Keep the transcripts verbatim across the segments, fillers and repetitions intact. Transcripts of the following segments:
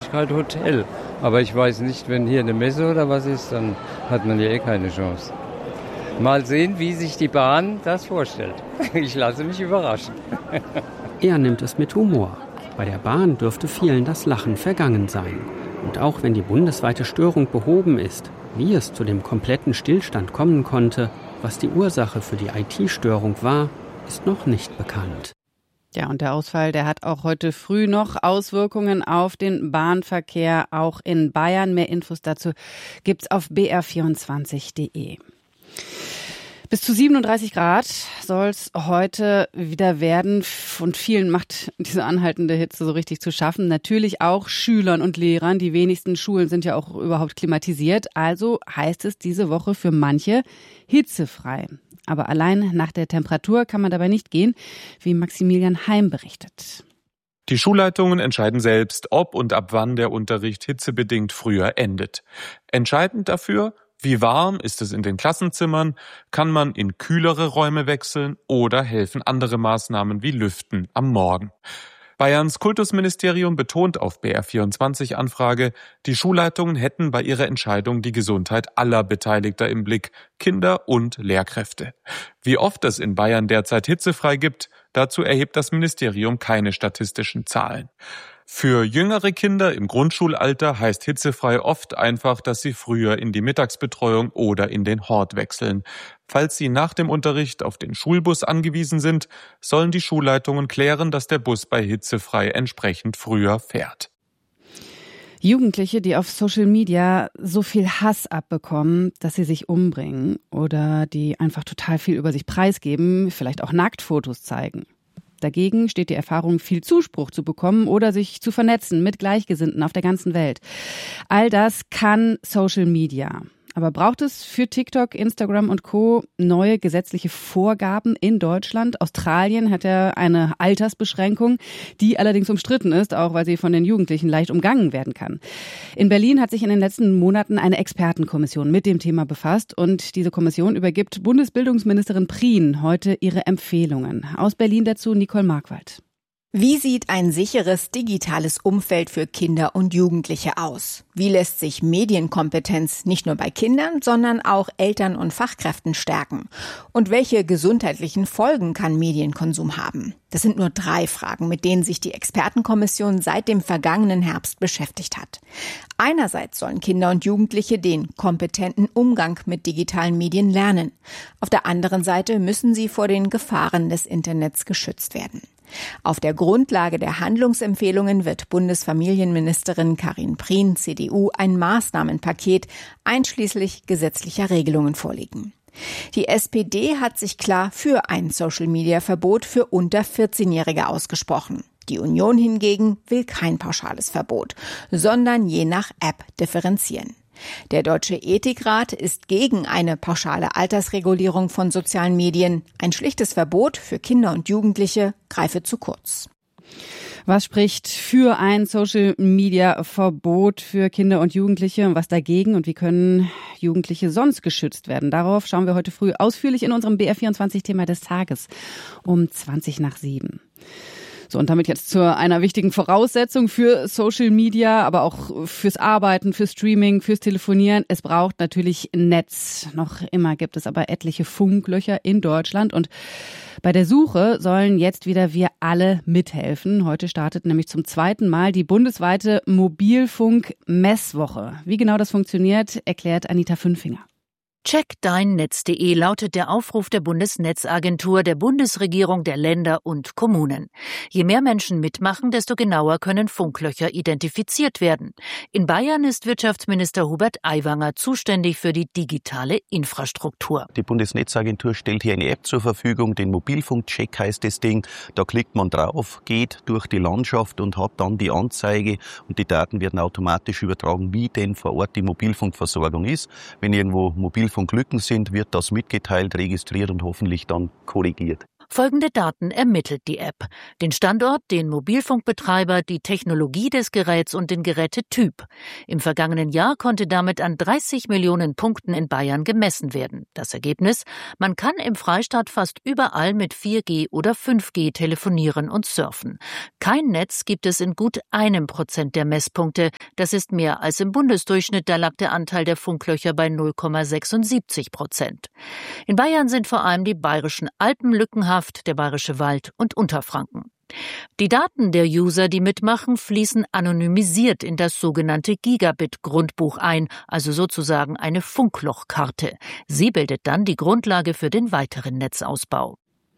Möglichkeit Hotel. Aber ich weiß nicht, wenn hier eine Messe oder was ist, dann hat man ja eh keine Chance. Mal sehen, wie sich die Bahn das vorstellt. Ich lasse mich überraschen. Er nimmt es mit Humor. Bei der Bahn dürfte vielen das Lachen vergangen sein. Und auch wenn die bundesweite Störung behoben ist, wie es zu dem kompletten Stillstand kommen konnte, was die Ursache für die I T-Störung war, ist noch nicht bekannt. Ja, und der Ausfall, der hat auch heute früh noch Auswirkungen auf den Bahnverkehr, auch in Bayern. Mehr Infos dazu gibt's auf b r vierundzwanzig punkt d e. Bis zu siebenunddreißig Grad soll es heute wieder werden und vielen macht diese anhaltende Hitze so richtig zu schaffen. Natürlich auch Schülern und Lehrern. Die wenigsten Schulen sind ja auch überhaupt klimatisiert. Also heißt es diese Woche für manche hitzefrei. Aber allein nach der Temperatur kann man dabei nicht gehen, wie Maximilian Heim berichtet. Die Schulleitungen entscheiden selbst, ob und ab wann der Unterricht hitzebedingt früher endet. Entscheidend dafür: Wie warm ist es in den Klassenzimmern? Kann man in kühlere Räume wechseln oder helfen andere Maßnahmen wie Lüften am Morgen? Bayerns Kultusministerium betont auf B R vierundzwanzig Anfrage, die Schulleitungen hätten bei ihrer Entscheidung die Gesundheit aller Beteiligter im Blick, Kinder und Lehrkräfte. Wie oft es in Bayern derzeit hitzefrei gibt, dazu erhebt das Ministerium keine statistischen Zahlen. Für jüngere Kinder im Grundschulalter heißt hitzefrei oft einfach, dass sie früher in die Mittagsbetreuung oder in den Hort wechseln. Falls sie nach dem Unterricht auf den Schulbus angewiesen sind, sollen die Schulleitungen klären, dass der Bus bei hitzefrei entsprechend früher fährt. Jugendliche, die auf Social Media so viel Hass abbekommen, dass sie sich umbringen oder die einfach total viel über sich preisgeben, vielleicht auch Nacktfotos zeigen. Dagegen steht die Erfahrung, viel Zuspruch zu bekommen oder sich zu vernetzen mit Gleichgesinnten auf der ganzen Welt. All das kann Social Media. Aber braucht es für TikTok, Instagram und Co. neue gesetzliche Vorgaben in Deutschland? Australien hat ja eine Altersbeschränkung, die allerdings umstritten ist, auch weil sie von den Jugendlichen leicht umgangen werden kann. In Berlin hat sich in den letzten Monaten eine Expertenkommission mit dem Thema befasst und diese Kommission übergibt Bundesbildungsministerin Prien heute ihre Empfehlungen. Aus Berlin dazu Nicole Markwald. Wie sieht ein sicheres digitales Umfeld für Kinder und Jugendliche aus? Wie lässt sich Medienkompetenz nicht nur bei Kindern, sondern auch Eltern und Fachkräften stärken? Und welche gesundheitlichen Folgen kann Medienkonsum haben? Das sind nur drei Fragen, mit denen sich die Expertenkommission seit dem vergangenen Herbst beschäftigt hat. Einerseits sollen Kinder und Jugendliche den kompetenten Umgang mit digitalen Medien lernen. Auf der anderen Seite müssen sie vor den Gefahren des Internets geschützt werden. Auf der Grundlage der Handlungsempfehlungen wird Bundesfamilienministerin Karin Prien, C D U, ein Maßnahmenpaket einschließlich gesetzlicher Regelungen vorlegen. Die S P D hat sich klar für ein Social-Media-Verbot für unter vierzehnjährige ausgesprochen. Die Union hingegen will kein pauschales Verbot, sondern je nach App differenzieren. Der Deutsche Ethikrat ist gegen eine pauschale Altersregulierung von sozialen Medien. Ein schlichtes Verbot für Kinder und Jugendliche greife zu kurz. Was spricht für ein Social-Media-Verbot für Kinder und Jugendliche und was dagegen und wie können Jugendliche sonst geschützt werden? Darauf schauen wir heute früh ausführlich in unserem B R vierundzwanzig-Thema des Tages um zwanzig nach sieben. So, und damit jetzt zu einer wichtigen Voraussetzung für Social Media, aber auch fürs Arbeiten, fürs Streaming, fürs Telefonieren. Es braucht natürlich Netz. Noch immer gibt es aber etliche Funklöcher in Deutschland und bei der Suche sollen jetzt wieder wir alle mithelfen. Heute startet nämlich zum zweiten Mal die bundesweite Mobilfunk-Messwoche. Wie genau das funktioniert, erklärt Anita Fünfinger. check dein netz punkt de lautet der Aufruf der Bundesnetzagentur, der Bundesregierung, der Länder und Kommunen. Je mehr Menschen mitmachen, desto genauer können Funklöcher identifiziert werden. In Bayern ist Wirtschaftsminister Hubert Aiwanger zuständig für die digitale Infrastruktur. Die Bundesnetzagentur stellt hier eine App zur Verfügung, den Mobilfunkcheck heißt das Ding. Da klickt man drauf, geht durch die Landschaft und hat dann die Anzeige und die Daten werden automatisch übertragen, wie denn vor Ort die Mobilfunkversorgung ist. Wenn irgendwo Mobilfunk Lücken sind, wird das mitgeteilt, registriert und hoffentlich dann korrigiert. Folgende Daten ermittelt die App: den Standort, den Mobilfunkbetreiber, die Technologie des Geräts und den Gerätetyp. Im vergangenen Jahr konnte damit an dreißig Millionen Punkten in Bayern gemessen werden. Das Ergebnis: Man kann im Freistaat fast überall mit vier G oder fünf G telefonieren und surfen. Kein Netz gibt es in gut einem Prozent der Messpunkte. Das ist mehr als im Bundesdurchschnitt. Da lag der Anteil der Funklöcher bei null Komma sechsundsiebzig Prozent. In Bayern sind vor allem die bayerischen Alpen lückenhaft, der bayerische Wald und Unterfranken. Die Daten der User, die mitmachen, fließen anonymisiert in das sogenannte Gigabit-Grundbuch ein, also sozusagen eine Funklochkarte. Sie bildet dann die Grundlage für den weiteren Netzausbau.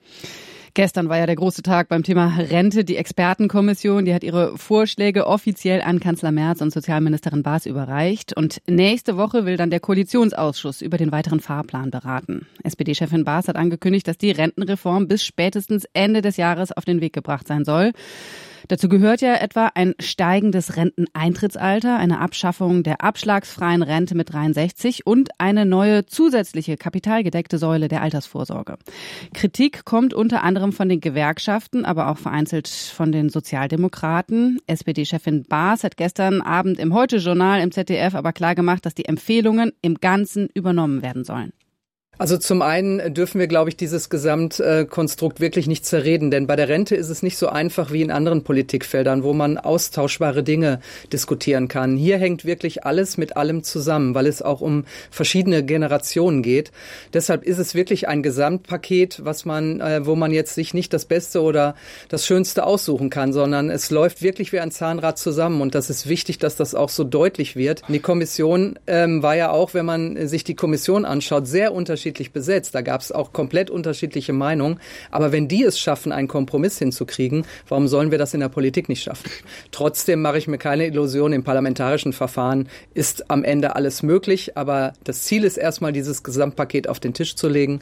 Gestern war ja der große Tag beim Thema Rente. Die Expertenkommission, die hat ihre Vorschläge offiziell an Kanzler Merz und Sozialministerin Baas überreicht. Und nächste Woche will dann der Koalitionsausschuss über den weiteren Fahrplan beraten. S P D-Chefin Baas hat angekündigt, dass die Rentenreform bis spätestens Ende des Jahres auf den Weg gebracht sein soll. Dazu gehört ja etwa ein steigendes Renteneintrittsalter, eine Abschaffung der abschlagsfreien Rente mit dreiundsechzig und eine neue zusätzliche kapitalgedeckte Säule der Altersvorsorge. Kritik kommt unter anderem von den Gewerkschaften, aber auch vereinzelt von den Sozialdemokraten. S P D-Chefin Baas hat gestern Abend im Heute-Journal im Z D F aber klargemacht, dass die Empfehlungen im Ganzen übernommen werden sollen. Also zum einen dürfen wir, glaube ich, dieses Gesamtkonstrukt wirklich nicht zerreden, denn bei der Rente ist es nicht so einfach wie in anderen Politikfeldern, wo man austauschbare Dinge diskutieren kann. Hier hängt wirklich alles mit allem zusammen, weil es auch um verschiedene Generationen geht. Deshalb ist es wirklich ein Gesamtpaket, was man, wo man jetzt sich nicht das Beste oder das Schönste aussuchen kann, sondern es läuft wirklich wie ein Zahnrad zusammen und das ist wichtig, dass das auch so deutlich wird. Die Kommission ähm, war ja auch, wenn man sich die Kommission anschaut, sehr unterschiedlich besetzt. Da gab es auch komplett unterschiedliche Meinungen. Aber wenn die es schaffen, einen Kompromiss hinzukriegen, warum sollen wir das in der Politik nicht schaffen? Trotzdem mache ich mir keine Illusion, im parlamentarischen Verfahren ist am Ende alles möglich. Aber das Ziel ist erstmal, dieses Gesamtpaket auf den Tisch zu legen.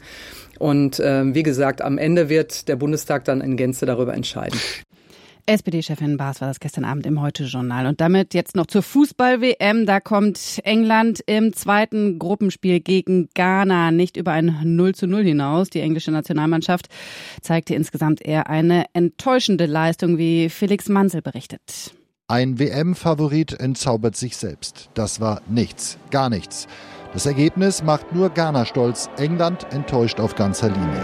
Und äh, wie gesagt, am Ende wird der Bundestag dann in Gänze darüber entscheiden. S P D-Chefin Baas war das gestern Abend im Heute-Journal. Und damit jetzt noch zur Fußball-W M. Da kommt England im zweiten Gruppenspiel gegen Ghana nicht über ein null zu null hinaus. Die englische Nationalmannschaft zeigte insgesamt eher eine enttäuschende Leistung, wie Felix Manzel berichtet. Ein W M-Favorit entzaubert sich selbst. Das war nichts, gar nichts. Das Ergebnis macht nur Ghana stolz. England enttäuscht auf ganzer Linie.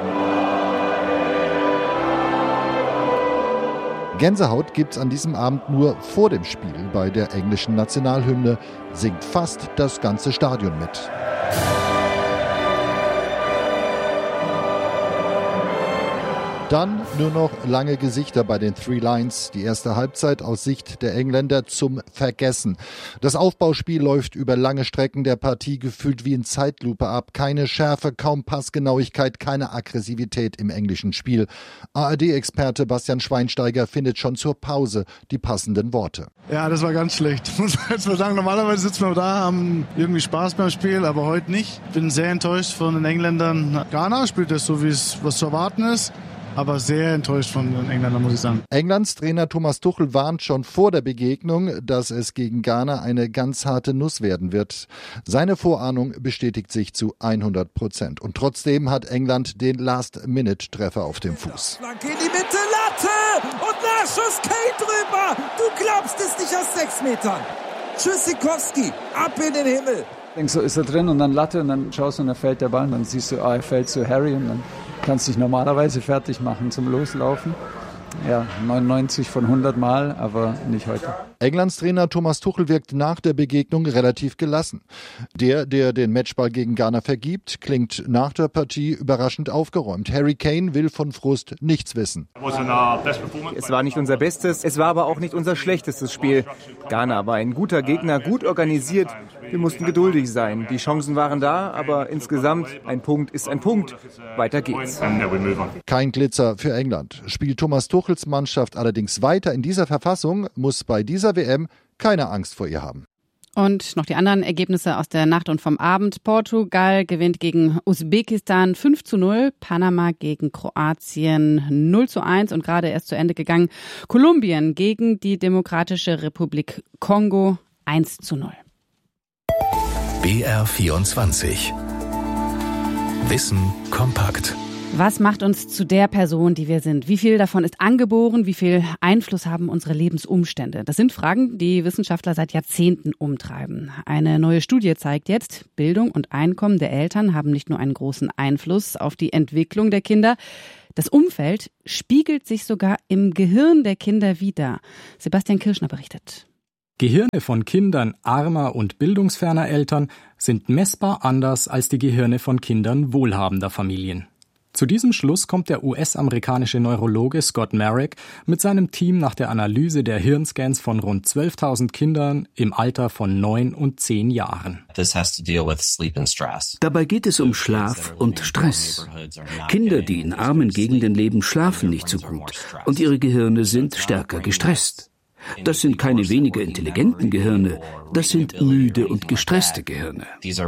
Gänsehaut gibt's an diesem Abend nur vor dem Spiel. Bei der englischen Nationalhymne singt fast das ganze Stadion mit. Dann nur noch lange Gesichter bei den Three Lions. Die erste Halbzeit aus Sicht der Engländer zum Vergessen. Das Aufbauspiel läuft über lange Strecken der Partie gefühlt wie in Zeitlupe ab. Keine Schärfe, kaum Passgenauigkeit, keine Aggressivität im englischen Spiel. A R D-Experte Bastian Schweinsteiger findet schon zur Pause die passenden Worte. Ja, das war ganz schlecht. Muss man jetzt mal sagen, normalerweise sitzen wir da, haben irgendwie Spaß beim Spiel, aber heute nicht. Bin sehr enttäuscht von den Engländern. Ghana spielt das so, wie es was zu erwarten ist. Aber sehr enttäuscht von den Engländern, muss ich sagen. Englands Trainer Thomas Tuchel warnt schon vor der Begegnung, dass es gegen Ghana eine ganz harte Nuss werden wird. Seine Vorahnung bestätigt sich zu hundert Prozent. Und trotzdem hat England den Last-Minute-Treffer auf dem Fuß. Flanke in die Mitte, Latte! Und Nachschuss, Kane drüber! Du glaubst es nicht aus sechs Metern! Tschüssikowski, ab in den Himmel! Denkst du, ist er drin und dann Latte und dann schaust du und dann fällt der Ball und dann siehst du, ah, er fällt zu Harry und dann kannst du dich normalerweise fertig machen zum Loslaufen. Ja, neunundneunzig von hundert Mal, aber nicht heute. Englands Trainer Thomas Tuchel wirkt nach der Begegnung relativ gelassen. Der, der den Matchball gegen Ghana vergibt, klingt nach der Partie überraschend aufgeräumt. Harry Kane will von Frust nichts wissen. Es war nicht unser bestes, es war aber auch nicht unser schlechtestes Spiel. Ghana war ein guter Gegner, gut organisiert. Wir mussten geduldig sein. Die Chancen waren da, aber insgesamt ein Punkt ist ein Punkt. Weiter geht's. Kein Glitzer für England. Spielt Thomas Tuchels Mannschaft allerdings weiter in dieser Verfassung, muss bei dieser W M keine Angst vor ihr haben. Und noch die anderen Ergebnisse aus der Nacht und vom Abend. Portugal gewinnt gegen Usbekistan fünf zu null, Panama gegen Kroatien null zu eins und gerade erst zu Ende gegangen Kolumbien gegen die Demokratische Republik Kongo eins zu null. B R vierundzwanzig. Wissen kompakt. Was macht uns zu der Person, die wir sind? Wie viel davon ist angeboren? Wie viel Einfluss haben unsere Lebensumstände? Das sind Fragen, die Wissenschaftler seit Jahrzehnten umtreiben. Eine neue Studie zeigt jetzt, Bildung und Einkommen der Eltern haben nicht nur einen großen Einfluss auf die Entwicklung der Kinder. Das Umfeld spiegelt sich sogar im Gehirn der Kinder wider. Sebastian Kirschner berichtet. Gehirne von Kindern armer und bildungsferner Eltern sind messbar anders als die Gehirne von Kindern wohlhabender Familien. Zu diesem Schluss kommt der U S-amerikanische Neurologe Scott Marek mit seinem Team nach der Analyse der Hirnscans von rund zwölftausend Kindern im Alter von neun und zehn Jahren. Dabei geht es um Schlaf und Stress. Kinder, die in armen Gegenden leben, schlafen nicht so gut und ihre Gehirne sind stärker gestresst. Das sind keine weniger intelligenten Gehirne, das sind müde und gestresste Gehirne.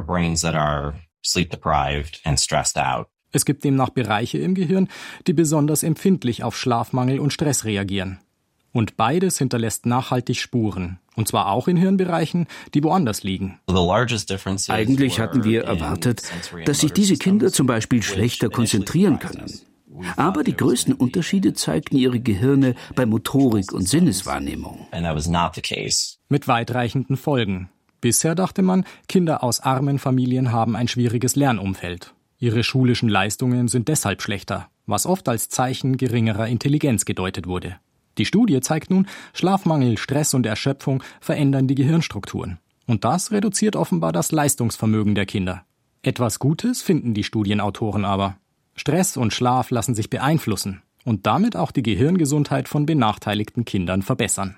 Es gibt demnach Bereiche im Gehirn, die besonders empfindlich auf Schlafmangel und Stress reagieren. Und beides hinterlässt nachhaltig Spuren. Und zwar auch in Hirnbereichen, die woanders liegen. Eigentlich hatten wir erwartet, dass sich diese Kinder zum Beispiel schlechter konzentrieren können. Aber die größten Unterschiede zeigten ihre Gehirne bei Motorik und Sinneswahrnehmung. Mit weitreichenden Folgen. Bisher dachte man, Kinder aus armen Familien haben ein schwieriges Lernumfeld. Ihre schulischen Leistungen sind deshalb schlechter, was oft als Zeichen geringerer Intelligenz gedeutet wurde. Die Studie zeigt nun, Schlafmangel, Stress und Erschöpfung verändern die Gehirnstrukturen. Und das reduziert offenbar das Leistungsvermögen der Kinder. Etwas Gutes finden die Studienautoren aber. Stress und Schlaf lassen sich beeinflussen und damit auch die Gehirngesundheit von benachteiligten Kindern verbessern.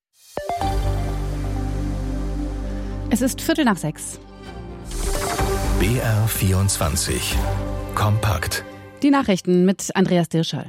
Es ist Viertel nach sechs. B R vierundzwanzig. Kompakt. Die Nachrichten mit Andreas Dirschall.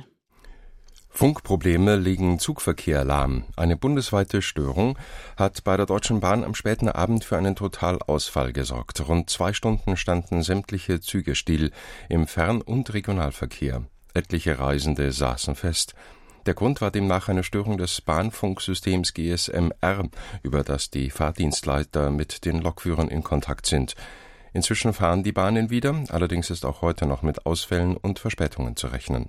Funkprobleme legen Zugverkehr lahm. Eine bundesweite Störung hat bei der Deutschen Bahn am späten Abend für einen Totalausfall gesorgt. Rund zwei Stunden standen sämtliche Züge still im Fern- und Regionalverkehr. Etliche Reisende saßen fest. Der Grund war demnach eine Störung des Bahnfunksystems G S M R, über das die Fahrdienstleiter mit den Lokführern in Kontakt sind. Inzwischen fahren die Bahnen wieder, allerdings ist auch heute noch mit Ausfällen und Verspätungen zu rechnen.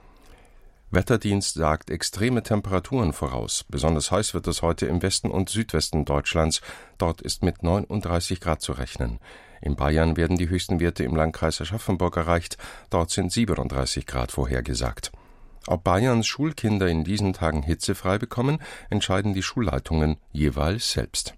Wetterdienst sagt extreme Temperaturen voraus. Besonders heiß wird es heute im Westen und Südwesten Deutschlands. Dort ist mit neununddreißig Grad zu rechnen. In Bayern werden die höchsten Werte im Landkreis Aschaffenburg erreicht. Dort sind siebenunddreißig Grad vorhergesagt. Ob Bayerns Schulkinder in diesen Tagen hitzefrei bekommen, entscheiden die Schulleitungen jeweils selbst.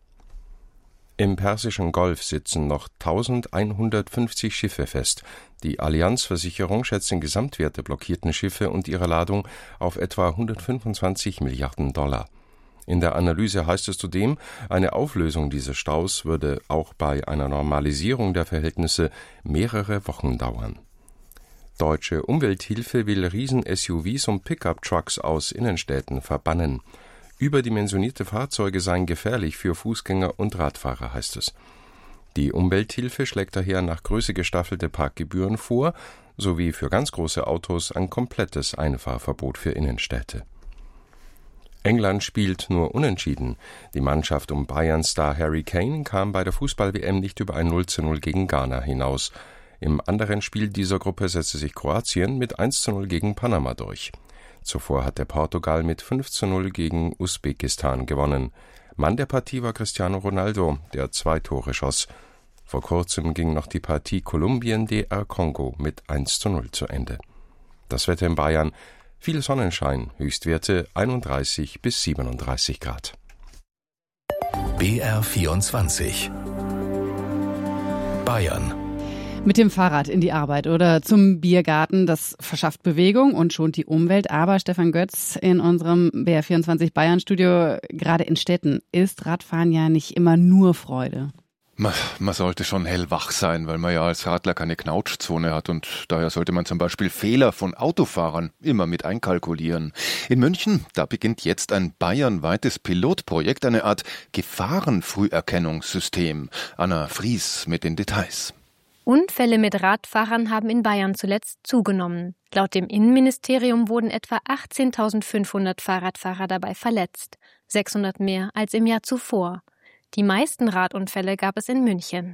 Im Persischen Golf sitzen noch eintausendeinhundertfünfzig Schiffe fest. Die Allianz-Versicherung schätzt den Gesamtwert der blockierten Schiffe und ihrer Ladung auf etwa hundertfünfundzwanzig Milliarden Dollar. In der Analyse heißt es zudem, eine Auflösung dieses Staus würde auch bei einer Normalisierung der Verhältnisse mehrere Wochen dauern. Deutsche Umwelthilfe will Riesen-S U Vs und Pickup-Trucks aus Innenstädten verbannen. Überdimensionierte Fahrzeuge seien gefährlich für Fußgänger und Radfahrer, heißt es. Die Umwelthilfe schlägt daher nach Größe gestaffelte Parkgebühren vor, sowie für ganz große Autos ein komplettes Einfahrverbot für Innenstädte. England spielt nur unentschieden. Die Mannschaft um Bayern-Star Harry Kane kam bei der Fußball-W M nicht über ein null zu null gegen Ghana hinaus. Im anderen Spiel dieser Gruppe setzte sich Kroatien mit eins zu null gegen Panama durch. Zuvor hatte Portugal mit fünf zu null gegen Usbekistan gewonnen. Mann der Partie war Cristiano Ronaldo, der zwei Tore schoss. Vor kurzem ging noch die Partie Kolumbien-D R Kongo mit eins zu null zu Ende. Das Wetter in Bayern: viel Sonnenschein, Höchstwerte einunddreißig bis siebenunddreißig Grad. B R vierundzwanzig. Bayern. Mit dem Fahrrad in die Arbeit oder zum Biergarten, das verschafft Bewegung und schont die Umwelt. Aber Stefan Götz in unserem B R vierundzwanzig Bayern-Studio, gerade in Städten, ist Radfahren ja nicht immer nur Freude. Man, man sollte schon hellwach sein, weil man ja als Radler keine Knautschzone hat und daher sollte man zum Beispiel Fehler von Autofahrern immer mit einkalkulieren. In München, da beginnt jetzt ein bayernweites Pilotprojekt, eine Art Gefahrenfrüherkennungssystem. Anna Fries mit den Details. Unfälle mit Radfahrern haben in Bayern zuletzt zugenommen. Laut dem Innenministerium wurden etwa achtzehntausendfünfhundert Fahrradfahrer dabei verletzt, sechshundert mehr als im Jahr zuvor. Die meisten Radunfälle gab es in München.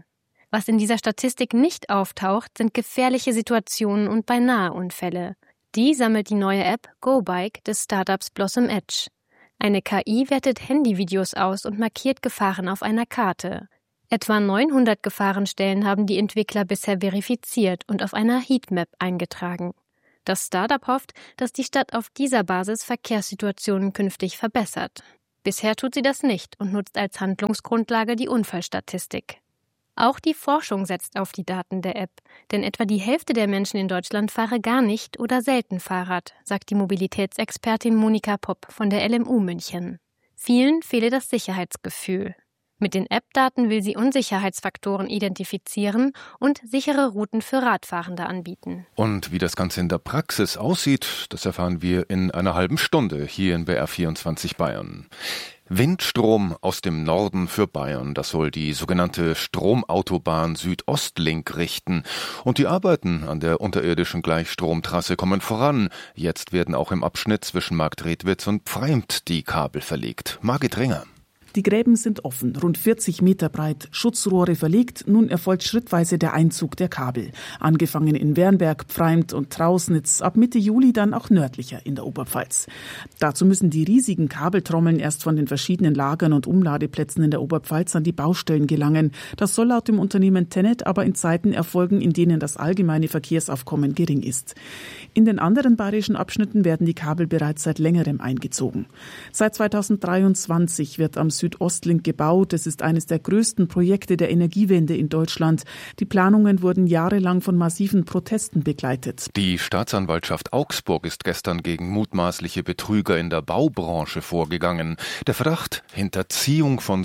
Was in dieser Statistik nicht auftaucht, sind gefährliche Situationen und Beinahe-Unfälle. Die sammelt die neue App GoBike des Startups Blossom Edge. Eine K I wertet Handyvideos aus und markiert Gefahren auf einer Karte. Etwa neunhundert Gefahrenstellen haben die Entwickler bisher verifiziert und auf einer Heatmap eingetragen. Das Startup hofft, dass die Stadt auf dieser Basis Verkehrssituationen künftig verbessert. Bisher tut sie das nicht und nutzt als Handlungsgrundlage die Unfallstatistik. Auch die Forschung setzt auf die Daten der App, denn etwa die Hälfte der Menschen in Deutschland fahre gar nicht oder selten Fahrrad, sagt die Mobilitätsexpertin Monika Popp von der L M U München. Vielen fehle das Sicherheitsgefühl. Mit den App-Daten will sie Unsicherheitsfaktoren identifizieren und sichere Routen für Radfahrende anbieten. Und wie das Ganze in der Praxis aussieht, das erfahren wir in einer halben Stunde hier in B R vierundzwanzig Bayern. Windstrom aus dem Norden für Bayern, das soll die sogenannte Stromautobahn Südostlink richten. Und die Arbeiten an der unterirdischen Gleichstromtrasse kommen voran. Jetzt werden auch im Abschnitt zwischen Marktredwitz und Pfreimd die Kabel verlegt. Margit Ringer. Die Gräben sind offen, rund vierzig Meter breit, Schutzrohre verlegt, nun erfolgt schrittweise der Einzug der Kabel. Angefangen in Wernberg, Pfreimd und Trausnitz, ab Mitte Juli dann auch nördlicher in der Oberpfalz. Dazu müssen die riesigen Kabeltrommeln erst von den verschiedenen Lagern und Umladeplätzen in der Oberpfalz an die Baustellen gelangen. Das soll laut dem Unternehmen Tennet aber in Zeiten erfolgen, in denen das allgemeine Verkehrsaufkommen gering ist. In den anderen bayerischen Abschnitten werden die Kabel bereits seit längerem eingezogen. Seit zweitausenddreiundzwanzig wird am Südostlink gebaut. Es ist eines der größten Projekte der Energiewende in Deutschland. Die Planungen wurden jahrelang von massiven Protesten begleitet. Die Staatsanwaltschaft Augsburg ist gestern gegen mutmaßliche Betrüger in der Baubranche vorgegangen. Der Verdacht: Hinterziehung von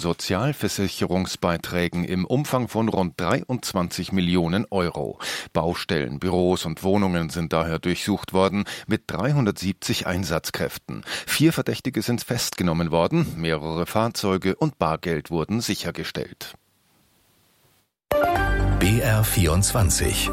Sozialversicherungsbeiträgen im Umfang von rund dreiundzwanzig Millionen Euro. Baustellen, Büros und Wohnungen sind daher durchsucht worden mit dreihundertsiebzig Einsatzkräften. Vier Verdächtige sind festgenommen worden, mehrere Fahrzeuge und Bargeld wurden sichergestellt. B R vierundzwanzig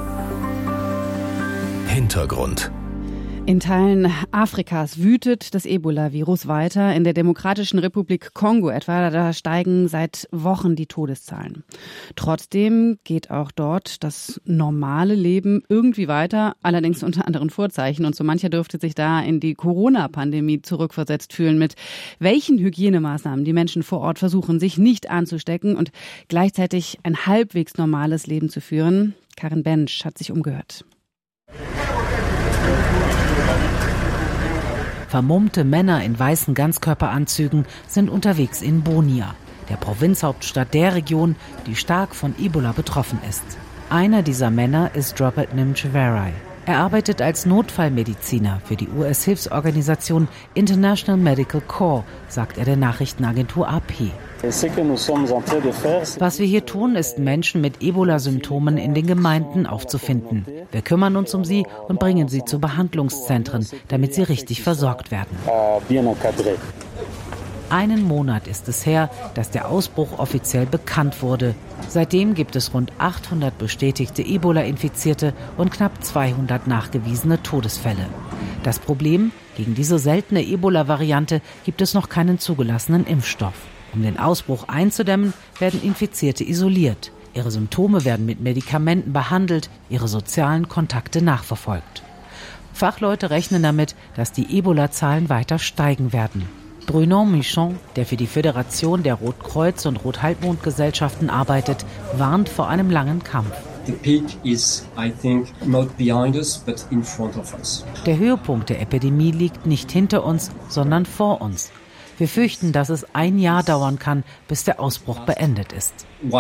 Hintergrund. In Teilen Afrikas wütet das Ebola-Virus weiter. In der Demokratischen Republik Kongo etwa, da steigen seit Wochen die Todeszahlen. Trotzdem geht auch dort das normale Leben irgendwie weiter, allerdings unter anderen Vorzeichen. Und so mancher dürfte sich da in die Corona-Pandemie zurückversetzt fühlen, mit welchen Hygienemaßnahmen die Menschen vor Ort versuchen, sich nicht anzustecken und gleichzeitig ein halbwegs normales Leben zu führen. Karin Bensch hat sich umgehört. Vermummte Männer in weißen Ganzkörperanzügen sind unterwegs in Bunia, der Provinzhauptstadt der Region, die stark von Ebola betroffen ist. Einer dieser Männer ist Robert Nimcheverai. Er arbeitet als Notfallmediziner für die U S-Hilfsorganisation International Medical Corps, sagt er der Nachrichtenagentur A P. Was wir hier tun, ist, Menschen mit Ebola-Symptomen in den Gemeinden aufzufinden. Wir kümmern uns um sie und bringen sie zu Behandlungszentren, damit sie richtig versorgt werden. Einen Monat ist es her, dass der Ausbruch offiziell bekannt wurde. Seitdem gibt es rund achthundert bestätigte Ebola-Infizierte und knapp zweihundert nachgewiesene Todesfälle. Das Problem: Gegen diese seltene Ebola-Variante gibt es noch keinen zugelassenen Impfstoff. Um den Ausbruch einzudämmen, werden Infizierte isoliert. Ihre Symptome werden mit Medikamenten behandelt, ihre sozialen Kontakte nachverfolgt. Fachleute rechnen damit, dass die Ebola-Zahlen weiter steigen werden. Bruno Michon, der für die Föderation der Rotkreuz- und Rothalbmondgesellschaften arbeitet, warnt vor einem langen Kampf. Der Höhepunkt der Epidemie liegt nicht hinter uns, sondern vor uns. Wir fürchten, dass es ein Jahr dauern kann, bis der Ausbruch beendet ist.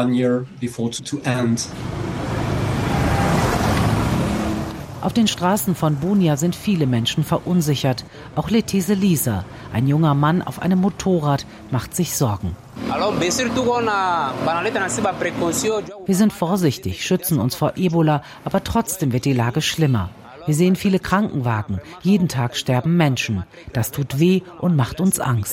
Auf den Straßen von Bunia sind viele Menschen verunsichert. Auch Letise Lisa, ein junger Mann auf einem Motorrad, macht sich Sorgen. Wir sind vorsichtig, schützen uns vor Ebola, aber trotzdem wird die Lage schlimmer. Wir sehen viele Krankenwagen. Jeden Tag sterben Menschen. Das tut weh und macht uns Angst.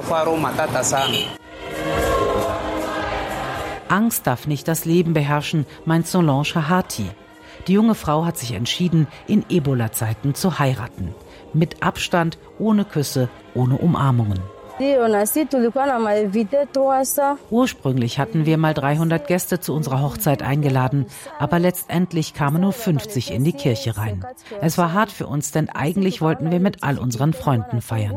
Angst darf nicht das Leben beherrschen, meint Solange Hahati. Die junge Frau hat sich entschieden, in Ebola-Zeiten zu heiraten. Mit Abstand, ohne Küsse, ohne Umarmungen. Ursprünglich hatten wir mal dreihundert Gäste zu unserer Hochzeit eingeladen, aber letztendlich kamen nur fünfzig in die Kirche rein. Es war hart für uns, denn eigentlich wollten wir mit all unseren Freunden feiern.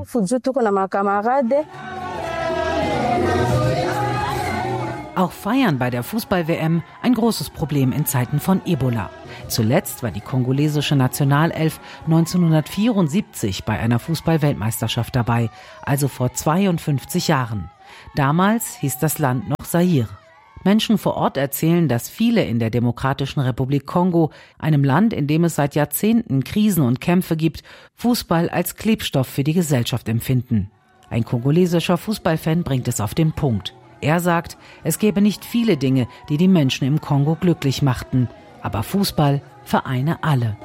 Auch Feiern bei der Fußball-W M ein großes Problem in Zeiten von Ebola. Zuletzt war die kongolesische Nationalelf neunzehnhundertvierundsiebzig bei einer Fußball-Weltmeisterschaft dabei, also vor zweiundfünfzig Jahren. Damals hieß das Land noch Zaire. Menschen vor Ort erzählen, dass viele in der Demokratischen Republik Kongo, einem Land, in dem es seit Jahrzehnten Krisen und Kämpfe gibt, Fußball als Klebstoff für die Gesellschaft empfinden. Ein kongolesischer Fußballfan bringt es auf den Punkt. Er sagt, es gäbe nicht viele Dinge, die die Menschen im Kongo glücklich machten. Aber Fußball vereine alle.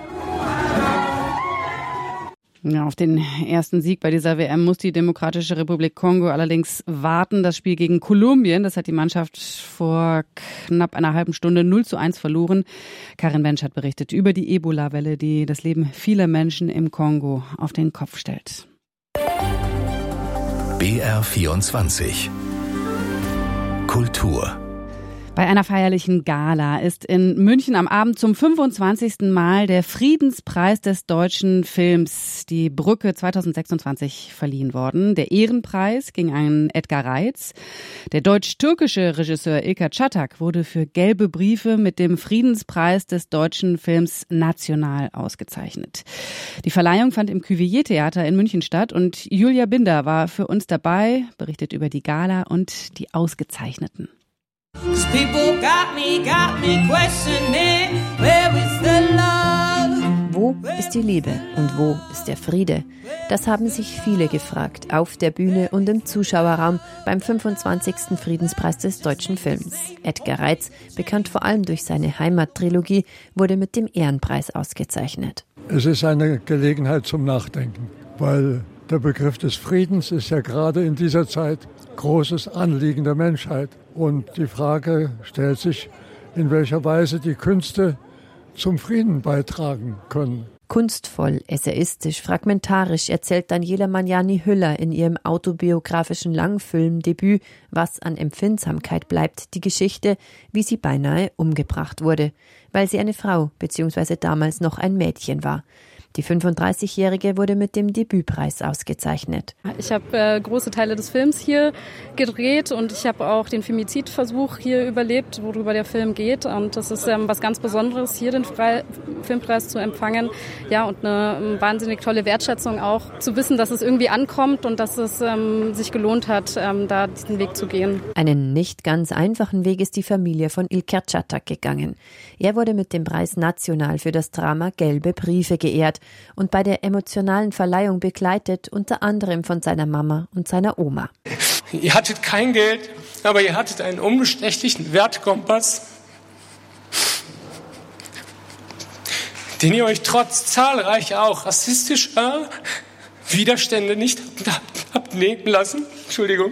Ja, auf den ersten Sieg bei dieser W M muss die Demokratische Republik Kongo allerdings warten. Das Spiel gegen Kolumbien, das hat die Mannschaft vor knapp einer halben Stunde null zu eins verloren. Karin Bensch hat berichtet über die Ebola-Welle, die das Leben vieler Menschen im Kongo auf den Kopf stellt. B R vierundzwanzig Kultur. Bei einer feierlichen Gala ist in München am Abend zum fünfundzwanzigsten Mal der Friedenspreis des deutschen Films, die Brücke zweitausendsechsundzwanzig, verliehen worden. Der Ehrenpreis ging an Edgar Reitz. Der deutsch-türkische Regisseur İlker Çatak wurde für Gelbe Briefe mit dem Friedenspreis des deutschen Films national ausgezeichnet. Die Verleihung fand im Cuvier-Theater in München statt und Julia Binder war für uns dabei, berichtet über die Gala und die Ausgezeichneten. Wo ist die Liebe und wo ist der Friede? Das haben sich viele gefragt, auf der Bühne und im Zuschauerraum beim fünfundzwanzigsten Friedenspreis des deutschen Films. Edgar Reitz, bekannt vor allem durch seine Heimattrilogie, wurde mit dem Ehrenpreis ausgezeichnet. Es ist eine Gelegenheit zum Nachdenken, weil der Begriff des Friedens ist ja gerade in dieser Zeit großes Anliegen der Menschheit. Und die Frage stellt sich, in welcher Weise die Künste zum Frieden beitragen können. Kunstvoll, essayistisch, fragmentarisch erzählt Daniela Magnani-Hüller in ihrem autobiografischen Langfilmdebüt Was an Empfindsamkeit bleibt, die Geschichte, wie sie beinahe umgebracht wurde, weil sie eine Frau bzw. damals noch ein Mädchen war. Die fünfunddreißigjährige wurde mit dem Debütpreis ausgezeichnet. Ich habe äh, große Teile des Films hier gedreht und ich habe auch den Femizidversuch hier überlebt, worüber der Film geht. Und das ist ähm, was ganz Besonderes, hier den Fre- Filmpreis zu empfangen. Ja, und eine ähm, wahnsinnig tolle Wertschätzung auch, zu wissen, dass es irgendwie ankommt und dass es ähm, sich gelohnt hat, ähm, da diesen Weg zu gehen. Einen nicht ganz einfachen Weg ist die Familie von İlker Çatak gegangen. Er wurde mit dem Preis national für das Drama Gelbe Briefe geehrt und bei der emotionalen Verleihung begleitet, unter anderem von seiner Mama und seiner Oma. Ihr hattet kein Geld, aber ihr hattet einen unbestechlichen Wertkompass, den ihr euch trotz zahlreicher, auch rassistischer Widerstände nicht habt nehmen lassen. Entschuldigung.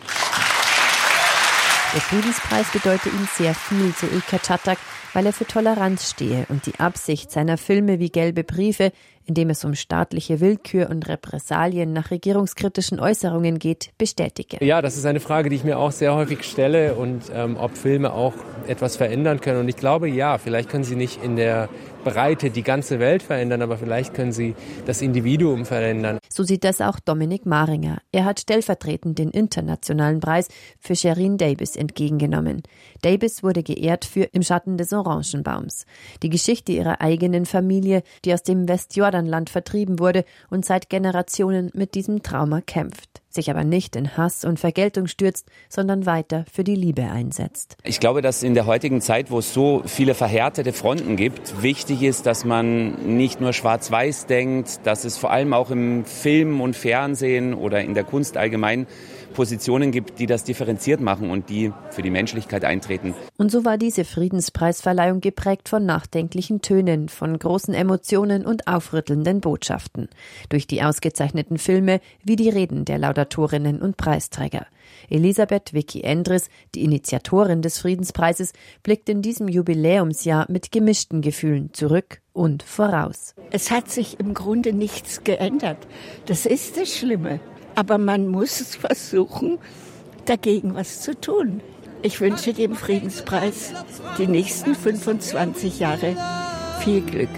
Der Friedenspreis bedeutet ihm sehr viel, so İlker Çatak, weil er für Toleranz stehe und die Absicht seiner Filme wie Gelbe Briefe, in dem es um staatliche Willkür und Repressalien nach regierungskritischen Äußerungen geht, bestätige. Ja, das ist eine Frage, die ich mir auch sehr häufig stelle und ähm, ob Filme auch etwas verändern können. Und ich glaube, ja, vielleicht können sie nicht in der Breite die ganze Welt verändern, aber vielleicht können sie das Individuum verändern. So sieht das auch Dominik Maringer. Er hat stellvertretend den internationalen Preis für Sherin Davis entgegengenommen. Davis wurde geehrt für Im Schatten des Orangenbaums. Die Geschichte ihrer eigenen Familie, die aus dem Westjordanland vertrieben wurde und seit Generationen mit diesem Trauma kämpft, sich aber nicht in Hass und Vergeltung stürzt, sondern weiter für die Liebe einsetzt. Ich glaube, dass in der heutigen Zeit, wo es so viele verhärtete Fronten gibt, wichtig ist, dass man nicht nur schwarz-weiß denkt, dass es vor allem auch im Film und Fernsehen oder in der Kunst allgemein Positionen gibt, die das differenziert machen und die für die Menschlichkeit eintreten. Und so war diese Friedenspreisverleihung geprägt von nachdenklichen Tönen, von großen Emotionen und aufrüttelnden Botschaften. Durch die ausgezeichneten Filme wie die Reden der Laudatorinnen und Preisträger. Elisabeth Vicky Endres, die Initiatorin des Friedenspreises, blickt in diesem Jubiläumsjahr mit gemischten Gefühlen zurück und voraus. Es hat sich im Grunde nichts geändert. Das ist das Schlimme. Aber man muss es versuchen, dagegen was zu tun. Ich wünsche dem Friedenspreis die nächsten fünfundzwanzig Jahre viel Glück.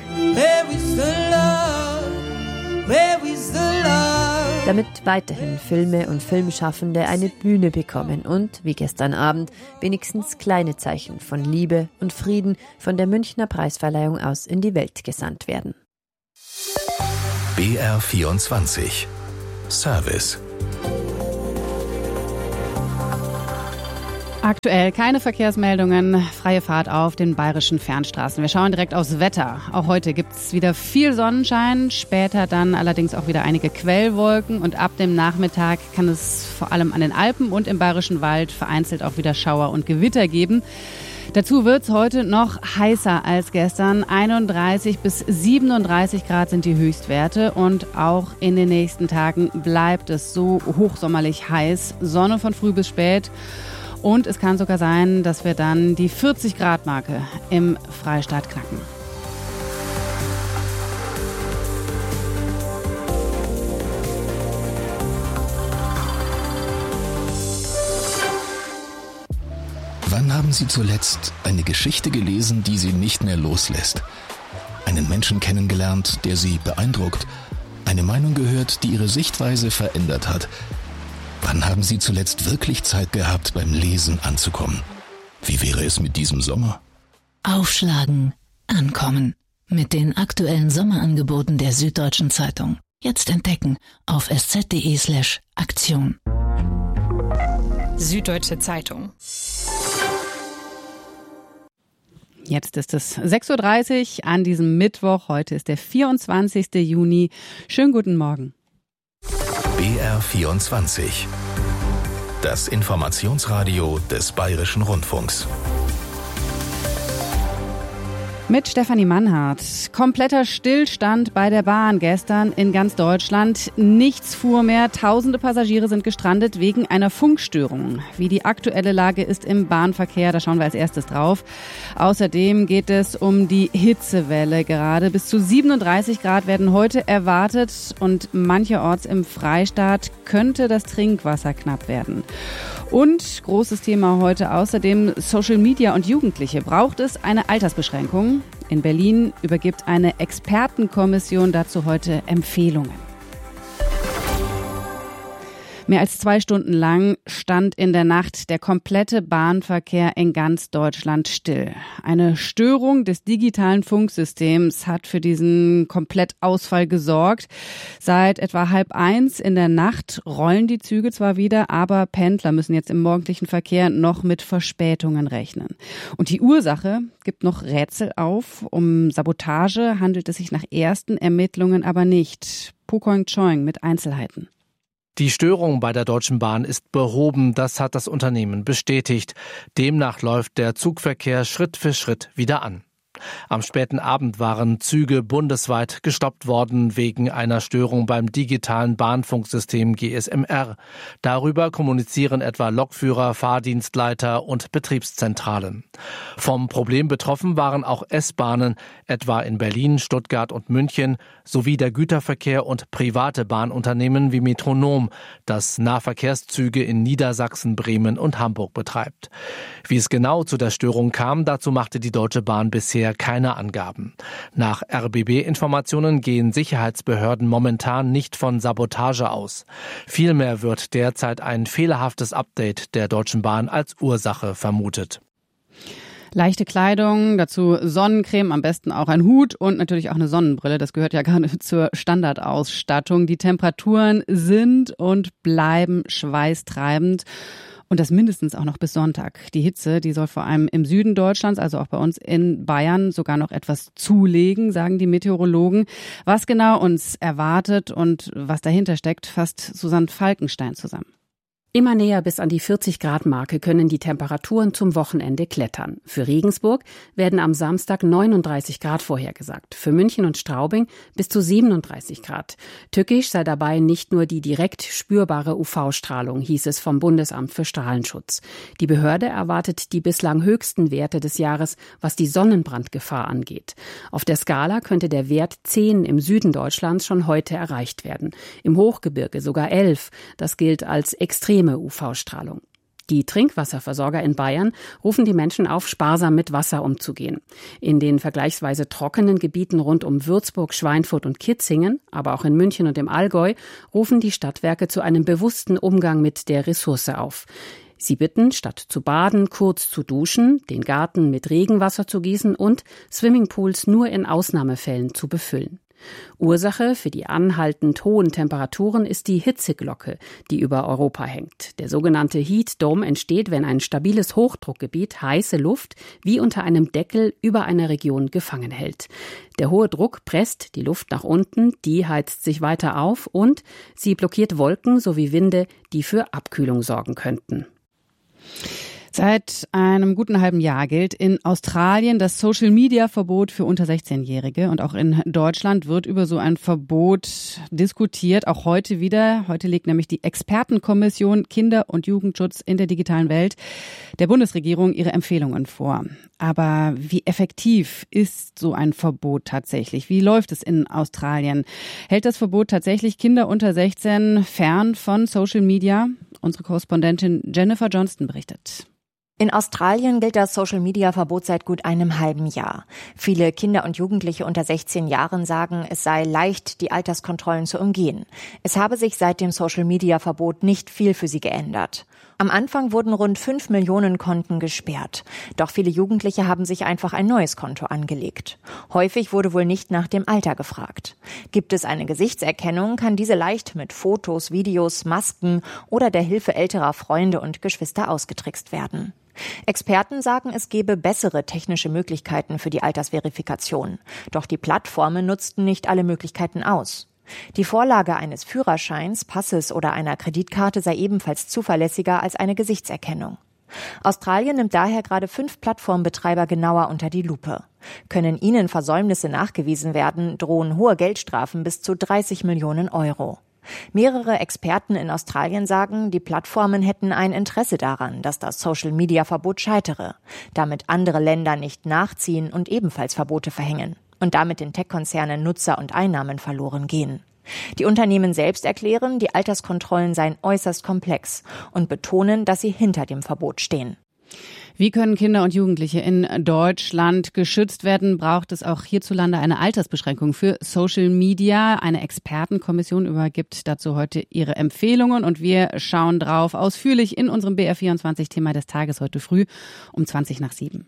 Damit weiterhin Filme und Filmschaffende eine Bühne bekommen und, wie gestern Abend, wenigstens kleine Zeichen von Liebe und Frieden von der Münchner Preisverleihung aus in die Welt gesandt werden. B R vierundzwanzig Service. Aktuell keine Verkehrsmeldungen, freie Fahrt auf den bayerischen Fernstraßen. Wir schauen direkt aufs Wetter. Auch heute gibt es wieder viel Sonnenschein, später dann allerdings auch wieder einige Quellwolken und ab dem Nachmittag kann es vor allem an den Alpen und im Bayerischen Wald vereinzelt auch wieder Schauer und Gewitter geben. Dazu wird es heute noch heißer als gestern. einunddreißig bis siebenunddreißig Grad sind die Höchstwerte und auch in den nächsten Tagen bleibt es so hochsommerlich heiß. Sonne von früh bis spät. Und es kann sogar sein, dass wir dann die vierzig Grad Marke im Freistaat knacken. Wann haben Sie zuletzt eine Geschichte gelesen, die Sie nicht mehr loslässt? Einen Menschen kennengelernt, der Sie beeindruckt? Eine Meinung gehört, die Ihre Sichtweise verändert hat? Wann haben Sie zuletzt wirklich Zeit gehabt, beim Lesen anzukommen? Wie wäre es mit diesem Sommer? Aufschlagen, ankommen. Mit den aktuellen Sommerangeboten der Süddeutschen Zeitung. Jetzt entdecken auf sz.de slash Aktion. Süddeutsche Zeitung. Jetzt ist es sechs Uhr dreißig an diesem Mittwoch. Heute ist der vierundzwanzigster Juni. Schönen guten Morgen. B R vierundzwanzig. Das Informationsradio des Bayerischen Rundfunks. Mit Stefanie Mannhardt. Kompletter Stillstand bei der Bahn gestern in ganz Deutschland. Nichts fuhr mehr. Tausende Passagiere sind gestrandet wegen einer Funkstörung. Wie die aktuelle Lage ist im Bahnverkehr, da schauen wir als erstes drauf. Außerdem geht es um die Hitzewelle gerade. Bis zu siebenunddreißig Grad werden heute erwartet und mancherorts im Freistaat könnte das Trinkwasser knapp werden. Und großes Thema heute außerdem Social Media und Jugendliche. Braucht es eine Altersbeschränkung? In Berlin übergibt eine Expertenkommission dazu heute Empfehlungen. Mehr als zwei Stunden lang stand in der Nacht der komplette Bahnverkehr in ganz Deutschland still. Eine Störung des digitalen Funksystems hat für diesen Komplettausfall gesorgt. Seit etwa halb eins in der Nacht rollen die Züge zwar wieder, aber Pendler müssen jetzt im morgendlichen Verkehr noch mit Verspätungen rechnen. Und die Ursache gibt noch Rätsel auf. Um Sabotage handelt es sich nach ersten Ermittlungen aber nicht. Pukong Choing mit Einzelheiten. Die Störung bei der Deutschen Bahn ist behoben, das hat das Unternehmen bestätigt. Demnach läuft der Zugverkehr Schritt für Schritt wieder an. Am späten Abend waren Züge bundesweit gestoppt worden wegen einer Störung beim digitalen Bahnfunksystem G S M R. Darüber kommunizieren etwa Lokführer, Fahrdienstleiter und Betriebszentralen. Vom Problem betroffen waren auch S-Bahnen, etwa in Berlin, Stuttgart und München, sowie der Güterverkehr und private Bahnunternehmen wie Metronom, das Nahverkehrszüge in Niedersachsen, Bremen und Hamburg betreibt. Wie es genau zu der Störung kam, dazu machte die Deutsche Bahn bisher keine Angaben. Nach R B B-Informationen gehen Sicherheitsbehörden momentan nicht von Sabotage aus. Vielmehr wird derzeit ein fehlerhaftes Update der Deutschen Bahn als Ursache vermutet. Leichte Kleidung, dazu Sonnencreme, am besten auch ein Hut und natürlich auch eine Sonnenbrille. Das gehört ja gerade zur Standardausstattung. Die Temperaturen sind und bleiben schweißtreibend. Und das mindestens auch noch bis Sonntag. Die Hitze, die soll vor allem im Süden Deutschlands, also auch bei uns in Bayern, sogar noch etwas zulegen, sagen die Meteorologen. Was genau uns erwartet und was dahinter steckt, fasst Susanne Falkenstein zusammen. Immer näher bis an die vierzig-Grad-Marke können die Temperaturen zum Wochenende klettern. Für Regensburg werden am Samstag neununddreißig Grad vorhergesagt, für München und Straubing bis zu siebenunddreißig Grad. Tückisch sei dabei nicht nur die direkt spürbare U V-Strahlung, hieß es vom Bundesamt für Strahlenschutz. Die Behörde erwartet die bislang höchsten Werte des Jahres, was die Sonnenbrandgefahr angeht. Auf der Skala könnte der Wert zehn im Süden Deutschlands schon heute erreicht werden, im Hochgebirge sogar elf. Das gilt als extrem U V-Strahlung. Die Trinkwasserversorger in Bayern rufen die Menschen auf, sparsam mit Wasser umzugehen. In den vergleichsweise trockenen Gebieten rund um Würzburg, Schweinfurt und Kitzingen, aber auch in München und im Allgäu, rufen die Stadtwerke zu einem bewussten Umgang mit der Ressource auf. Sie bitten, statt zu baden, kurz zu duschen, den Garten mit Regenwasser zu gießen und Swimmingpools nur in Ausnahmefällen zu befüllen. Ursache für die anhaltend hohen Temperaturen ist die Hitzeglocke, die über Europa hängt. Der sogenannte Heat Dome entsteht, wenn ein stabiles Hochdruckgebiet heiße Luft wie unter einem Deckel über einer Region gefangen hält. Der hohe Druck presst die Luft nach unten, die heizt sich weiter auf und sie blockiert Wolken sowie Winde, die für Abkühlung sorgen könnten. Seit einem guten halben Jahr gilt in Australien das Social-Media-Verbot für unter sechzehnjährige. Und auch in Deutschland wird über so ein Verbot diskutiert, auch heute wieder. Heute legt nämlich die Expertenkommission Kinder- und Jugendschutz in der digitalen Welt der Bundesregierung ihre Empfehlungen vor. Aber wie effektiv ist so ein Verbot tatsächlich? Wie läuft es in Australien? Hält das Verbot tatsächlich Kinder unter sechzehn fern von Social Media? Unsere Korrespondentin Jennifer Johnston berichtet. In Australien gilt das Social-Media-Verbot seit gut einem halben Jahr. Viele Kinder und Jugendliche unter sechzehn Jahren sagen, es sei leicht, die Alterskontrollen zu umgehen. Es habe sich seit dem Social-Media-Verbot nicht viel für sie geändert. Am Anfang wurden rund fünf Millionen Konten gesperrt. Doch viele Jugendliche haben sich einfach ein neues Konto angelegt. Häufig wurde wohl nicht nach dem Alter gefragt. Gibt es eine Gesichtserkennung, kann diese leicht mit Fotos, Videos, Masken oder der Hilfe älterer Freunde und Geschwister ausgetrickst werden. Experten sagen, es gebe bessere technische Möglichkeiten für die Altersverifikation. Doch die Plattformen nutzten nicht alle Möglichkeiten aus. Die Vorlage eines Führerscheins, Passes oder einer Kreditkarte sei ebenfalls zuverlässiger als eine Gesichtserkennung. Australien nimmt daher gerade fünf Plattformbetreiber genauer unter die Lupe. Können ihnen Versäumnisse nachgewiesen werden, drohen hohe Geldstrafen bis zu dreißig Millionen Euro. Mehrere Experten in Australien sagen, die Plattformen hätten ein Interesse daran, dass das Social-Media-Verbot scheitere, damit andere Länder nicht nachziehen und ebenfalls Verbote verhängen und damit den Tech-Konzernen Nutzer und Einnahmen verloren gehen. Die Unternehmen selbst erklären, die Alterskontrollen seien äußerst komplex und betonen, dass sie hinter dem Verbot stehen. Wie können Kinder und Jugendliche in Deutschland geschützt werden? Braucht es auch hierzulande eine Altersbeschränkung für Social Media? Eine Expertenkommission übergibt dazu heute ihre Empfehlungen und wir schauen drauf ausführlich in unserem B R vierundzwanzig-Thema des Tages heute früh um zwanzig nach sieben.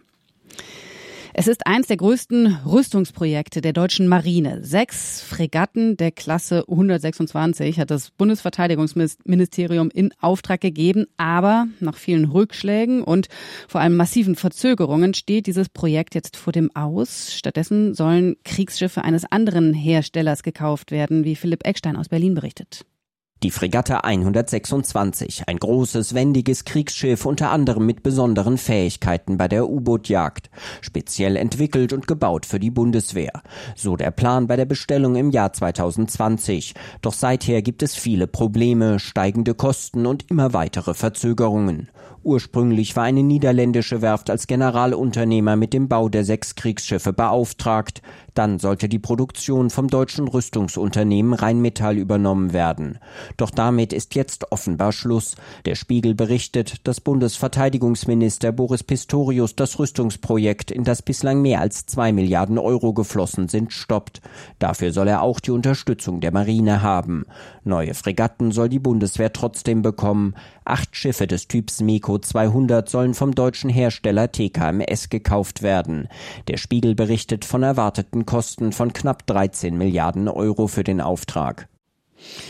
Es ist eins der größten Rüstungsprojekte der deutschen Marine. Sechs Fregatten der Klasse hundertsechsundzwanzig hat das Bundesverteidigungsministerium in Auftrag gegeben. Aber nach vielen Rückschlägen und vor allem massiven Verzögerungen steht dieses Projekt jetzt vor dem Aus. Stattdessen sollen Kriegsschiffe eines anderen Herstellers gekauft werden, wie Philipp Eckstein aus Berlin berichtet. Die Fregatte hundertsechsundzwanzig, ein großes, wendiges Kriegsschiff, unter anderem mit besonderen Fähigkeiten bei der U-Boot-Jagd. Speziell entwickelt und gebaut für die Bundeswehr. So der Plan bei der Bestellung im Jahr zweitausendzwanzig. Doch seither gibt es viele Probleme, steigende Kosten und immer weitere Verzögerungen. Ursprünglich war eine niederländische Werft als Generalunternehmer mit dem Bau der sechs Kriegsschiffe beauftragt. Dann sollte die Produktion vom deutschen Rüstungsunternehmen Rheinmetall übernommen werden. Doch damit ist jetzt offenbar Schluss. Der Spiegel berichtet, dass Bundesverteidigungsminister Boris Pistorius das Rüstungsprojekt, in das bislang mehr als zwei Milliarden Euro geflossen sind, stoppt. Dafür soll er auch die Unterstützung der Marine haben. Neue Fregatten soll die Bundeswehr trotzdem bekommen. Acht Schiffe des Typs MEKO zweihundert sollen vom deutschen Hersteller T K M S gekauft werden. Der Spiegel berichtet von erwarteten Kosten von knapp dreizehn Milliarden Euro für den Auftrag.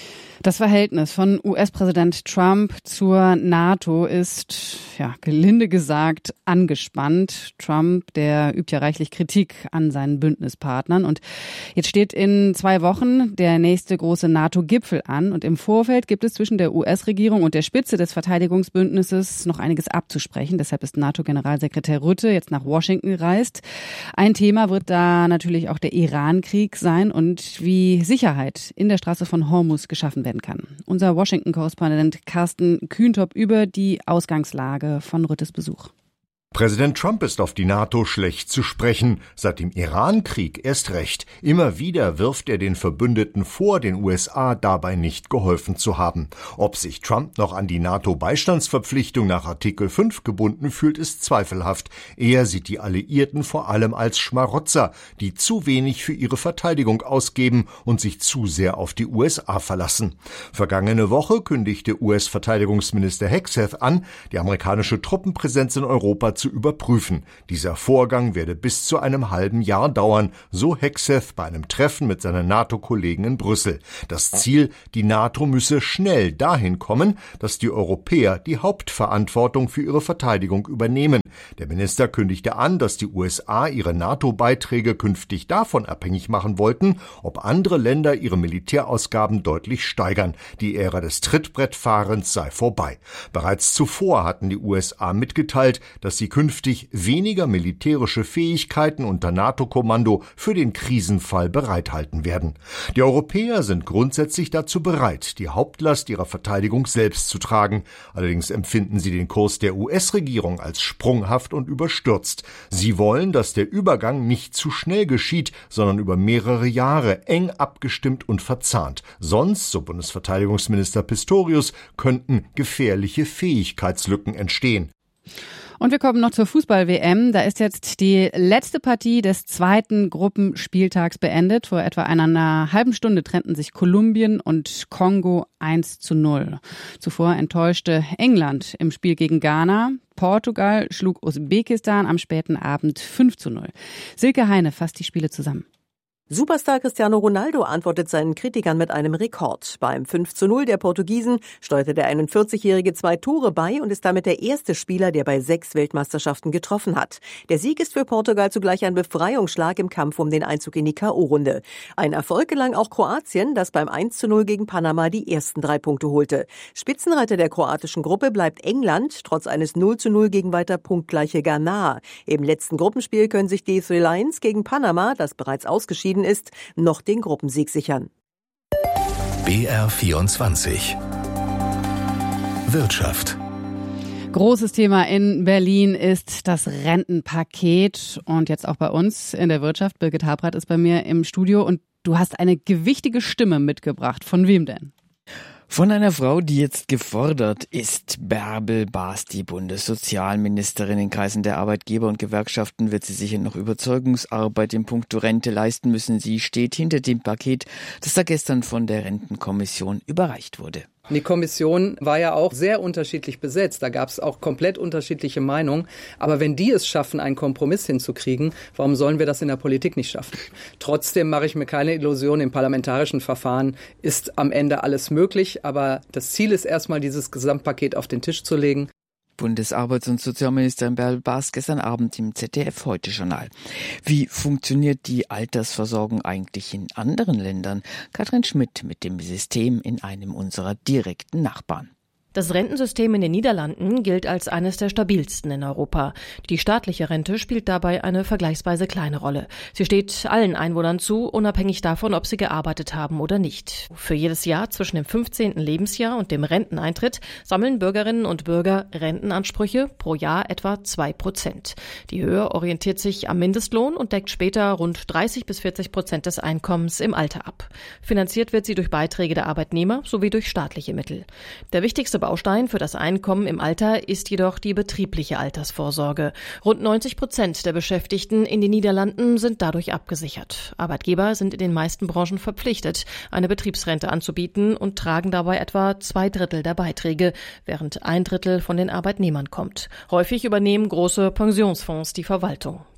Das Verhältnis von U S-Präsident Trump zur NATO ist, ja, gelinde gesagt, angespannt. Trump, der übt ja reichlich Kritik an seinen Bündnispartnern. Und jetzt steht in zwei Wochen der nächste große NATO-Gipfel an. Und im Vorfeld gibt es zwischen der U S-Regierung und der Spitze des Verteidigungsbündnisses noch einiges abzusprechen. Deshalb ist NATO-Generalsekretär Rutte jetzt nach Washington gereist. Ein Thema wird da natürlich auch der Iran-Krieg sein und wie Sicherheit in der Straße von Hormuz geschaffen werden kann. Unser Washington-Korrespondent Carsten Kühntop über die Ausgangslage von Rüttes Besuch. Präsident Trump ist auf die NATO schlecht zu sprechen, seit dem Iran-Krieg erst recht. Immer wieder wirft er den Verbündeten vor, den U S A dabei nicht geholfen zu haben. Ob sich Trump noch an die NATO-Beistandsverpflichtung nach Artikel fünf gebunden fühlt, ist zweifelhaft. Er sieht die Alliierten vor allem als Schmarotzer, die zu wenig für ihre Verteidigung ausgeben und sich zu sehr auf die U S A verlassen. Vergangene Woche kündigte U S-Verteidigungsminister Hegseth an, die amerikanische Truppenpräsenz in Europa zu überprüfen. Dieser Vorgang werde bis zu einem halben Jahr dauern, so Hegseth bei einem Treffen mit seinen NATO-Kollegen in Brüssel. Das Ziel, die NATO müsse schnell dahin kommen, dass die Europäer die Hauptverantwortung für ihre Verteidigung übernehmen. Der Minister kündigte an, dass die U S A ihre NATO-Beiträge künftig davon abhängig machen wollten, ob andere Länder ihre Militärausgaben deutlich steigern. Die Ära des Trittbrettfahrens sei vorbei. Bereits zuvor hatten die U S A mitgeteilt, dass sie künftig weniger militärische Fähigkeiten unter NATO-Kommando für den Krisenfall bereithalten werden. Die Europäer sind grundsätzlich dazu bereit, die Hauptlast ihrer Verteidigung selbst zu tragen. Allerdings empfinden sie den Kurs der U S-Regierung als sprunghaft und überstürzt. Sie wollen, dass der Übergang nicht zu schnell geschieht, sondern über mehrere Jahre eng abgestimmt und verzahnt. Sonst, so Bundesverteidigungsminister Pistorius, könnten gefährliche Fähigkeitslücken entstehen. Und wir kommen noch zur Fußball-W M. Da ist jetzt die letzte Partie des zweiten Gruppenspieltags beendet. Vor etwa einer halben Stunde trennten sich Kolumbien und Kongo eins zu null. Zuvor enttäuschte England im Spiel gegen Ghana. Portugal schlug Usbekistan am späten Abend fünf zu null. Silke Heine fasst die Spiele zusammen. Superstar Cristiano Ronaldo antwortet seinen Kritikern mit einem Rekord. Beim fünf zu null der Portugiesen steuerte der einundvierzigjährige zwei Tore bei und ist damit der erste Spieler, der bei sechs Weltmeisterschaften getroffen hat. Der Sieg ist für Portugal zugleich ein Befreiungsschlag im Kampf um den Einzug in die K O-Runde. Ein Erfolg gelang auch Kroatien, das beim eins zu null gegen Panama die ersten drei Punkte holte. Spitzenreiter der kroatischen Gruppe bleibt England, trotz eines null zu null gegen weiter punktgleiche Ghana. Im letzten Gruppenspiel können sich die Three Lions gegen Panama, das bereits ausgeschieden ist, noch den Gruppensieg sichern. B R vierundzwanzig Wirtschaft. Großes Thema in Berlin ist das Rentenpaket und jetzt auch bei uns in der Wirtschaft. Birgit Habrath ist bei mir im Studio und du hast eine gewichtige Stimme mitgebracht. Von wem denn? Von einer Frau, die jetzt gefordert ist. Bärbel Baas, die Bundessozialministerin. In Kreisen der Arbeitgeber und Gewerkschaften wird sie sicher noch Überzeugungsarbeit in puncto Rente leisten müssen. Sie steht hinter dem Paket, das da gestern von der Rentenkommission überreicht wurde. Die Kommission war ja auch sehr unterschiedlich besetzt. Da gab es auch komplett unterschiedliche Meinungen. Aber wenn die es schaffen, einen Kompromiss hinzukriegen, warum sollen wir das in der Politik nicht schaffen? Trotzdem mache ich mir keine Illusion, im parlamentarischen Verfahren ist am Ende alles möglich. Aber das Ziel ist erstmal, dieses Gesamtpaket auf den Tisch zu legen. Bundesarbeits- und Sozialministerin Bärbel Baas gestern Abend im Z D F-Heute-Journal. Wie funktioniert die Altersversorgung eigentlich in anderen Ländern? Katrin Schmidt mit dem System in einem unserer direkten Nachbarn. Das Rentensystem in den Niederlanden gilt als eines der stabilsten in Europa. Die staatliche Rente spielt dabei eine vergleichsweise kleine Rolle. Sie steht allen Einwohnern zu, unabhängig davon, ob sie gearbeitet haben oder nicht. Für jedes Jahr zwischen dem fünfzehnten Lebensjahr und dem Renteneintritt sammeln Bürgerinnen und Bürger Rentenansprüche, pro Jahr etwa zwei Prozent. Die Höhe orientiert sich am Mindestlohn und deckt später rund dreißig bis vierzig Prozent des Einkommens im Alter ab. Finanziert wird sie durch Beiträge der Arbeitnehmer sowie durch staatliche Mittel. Der wichtigste Baustein für das Einkommen im Alter ist jedoch die betriebliche Altersvorsorge. Rund neunzig Prozent der Beschäftigten in den Niederlanden sind dadurch abgesichert. Arbeitgeber sind in den meisten Branchen verpflichtet, eine Betriebsrente anzubieten und tragen dabei etwa zwei Drittel der Beiträge, während ein Drittel von den Arbeitnehmern kommt. Häufig übernehmen große Pensionsfonds die Verwaltung.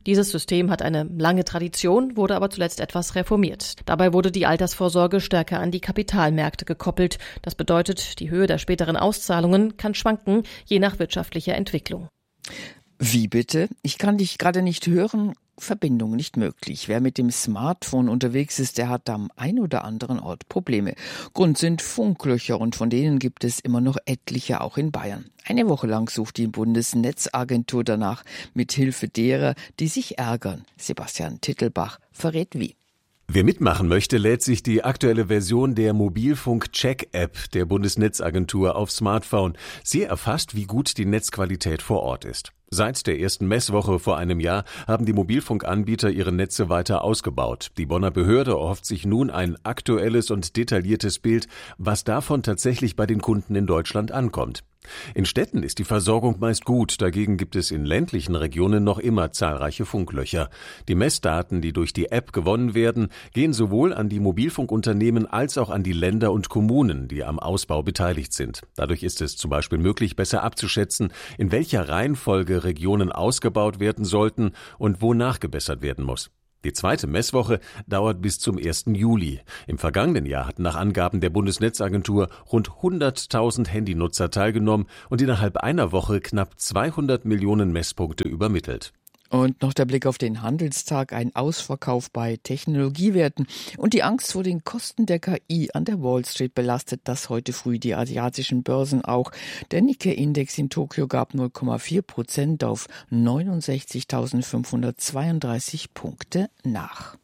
Dieses System hat eine lange Tradition, wurde aber zuletzt etwas reformiert. Dabei wurde die Altersvorsorge stärker an die Kapitalmärkte gekoppelt. Das bedeutet, die Höhe der späteren Auszahlungen kann schwanken, je nach wirtschaftlicher Entwicklung. Wie bitte? Ich kann dich gerade nicht hören. Verbindung nicht möglich. Wer mit dem Smartphone unterwegs ist, der hat am ein oder anderen Ort Probleme. Grund sind Funklöcher und von denen gibt es immer noch etliche, auch in Bayern. Eine Woche lang sucht die Bundesnetzagentur danach, mit Hilfe derer, die sich ärgern. Sebastian Tittelbach verrät wie. Wer mitmachen möchte, lädt sich die aktuelle Version der Mobilfunk-Check-App der Bundesnetzagentur aufs Smartphone. Sie erfasst, wie gut die Netzqualität vor Ort ist. Seit der ersten Messwoche vor einem Jahr haben die Mobilfunkanbieter ihre Netze weiter ausgebaut. Die Bonner Behörde erhofft sich nun ein aktuelles und detailliertes Bild, was davon tatsächlich bei den Kunden in Deutschland ankommt. In Städten ist die Versorgung meist gut, dagegen gibt es in ländlichen Regionen noch immer zahlreiche Funklöcher. Die Messdaten, die durch die App gewonnen werden, gehen sowohl an die Mobilfunkunternehmen als auch an die Länder und Kommunen, die am Ausbau beteiligt sind. Dadurch ist es zum Beispiel möglich, besser abzuschätzen, in welcher Reihenfolge Regionen ausgebaut werden sollten und wo nachgebessert werden muss. Die zweite Messwoche dauert bis zum ersten Juli. Im vergangenen Jahr hatten nach Angaben der Bundesnetzagentur rund hunderttausend Handynutzer teilgenommen und innerhalb einer Woche knapp zweihundert Millionen Messpunkte übermittelt. Und noch der Blick auf den Handelstag, ein Ausverkauf bei Technologiewerten und die Angst vor den Kosten der K I an der Wall Street belastet das heute früh die asiatischen Börsen auch. Der Nikkei-Index in Tokio gab null Komma vier Prozent auf neunundsechzigtausendfünfhundertzweiunddreißig Punkte nach.